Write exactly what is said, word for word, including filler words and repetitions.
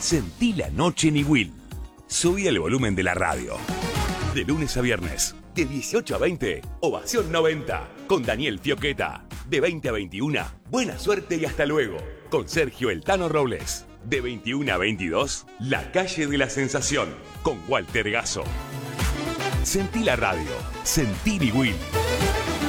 Sentí la noche en Iguil. Subí el volumen de la radio. De lunes a viernes, de dieciocho a veinte, Ovación noventa, con Daniel Fioqueta. De veinte a veintiuno, buena suerte y hasta luego, con Sergio El Tano Robles. De veintiuno a veintidós, La Calle de la Sensación, con Walter Gasso. Sentí la radio. Sentí Iguil.